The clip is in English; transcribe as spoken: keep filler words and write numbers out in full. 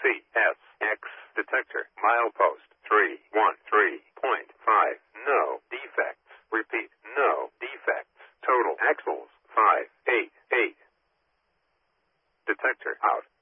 C S X detector. Milepost three one three point five. No defects. Repeat, no defects. Total axles five eight eight. Detector out.